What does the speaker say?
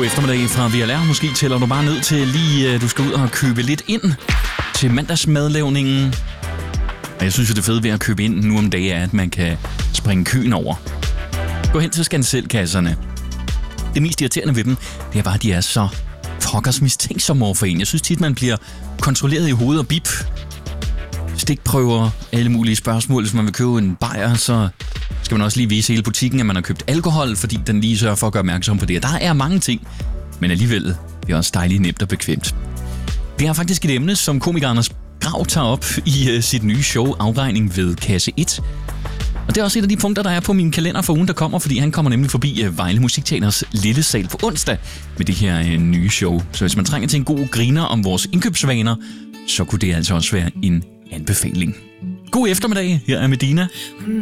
eftermiddag fra VLR. Måske tæller du bare ned til lige, du skal ud og købe lidt ind til mandagsmadlavningen. Og jeg synes jo, det fede ved at købe ind nu om dagen er, at man kan springe køen over. Gå hen til Scanselkasserne. Det mest irriterende ved dem, det er bare, at de er så pokkers mistænksomme over for en. Jeg synes tit, man bliver kontrolleret i hovedet og bip. Stikprøver, alle mulige spørgsmål. Hvis man vil købe en bajer, så skal man også lige vise hele butikken, at man har købt alkohol, fordi den lige sørger for at gøre opmærksom på det. Der er mange ting, men alligevel det er også dejligt nemt og bekvemt. Det er faktisk et emne, som komiker Anders Grav tager op i sit nye show Afregning ved Kasse 1. Og det er også et af de punkter, der er på min kalender for ugen, der kommer, fordi han kommer nemlig forbi Vejle Musikteaters Lille Sal på onsdag med det her nye show. Så hvis man trænger til en god griner om vores indkøbsvaner, så kunne det altså også være en anbefaling. God eftermiddag, her er Medina.